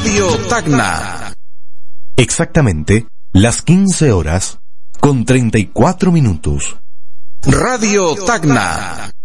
Radio Tacna. Exactamente las 15 horas con 34 minutos. Radio Tacna.